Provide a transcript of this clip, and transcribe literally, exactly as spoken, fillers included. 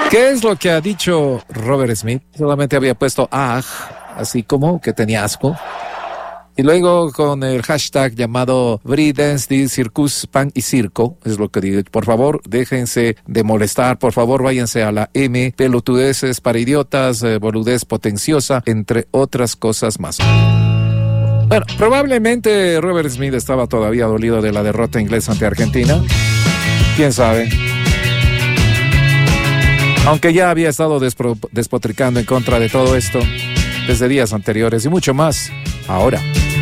¿Qué es lo que ha dicho Robert Smith? Solamente había puesto ah, así como que tenía asco. Y luego con el hashtag llamado Breedance de Circus, Pan y Circo, es lo que digo. Por favor, déjense de molestar. Por favor, váyanse a la M. Pelotudeces para idiotas, eh, boludez potenciosa, entre otras cosas más. Bueno, probablemente Robert Smith estaba todavía dolido de la derrota inglesa ante Argentina. ¿Quién sabe? Aunque ya había estado despotricando en contra de todo esto desde días anteriores y mucho más ahora.